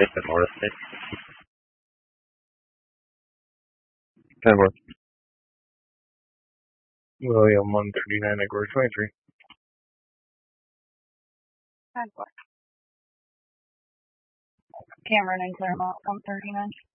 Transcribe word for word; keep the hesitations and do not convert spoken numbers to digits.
the North State. Penworth. William one thirty-nine, Edward twenty-three. Cameron and Claremont one thirty-nine.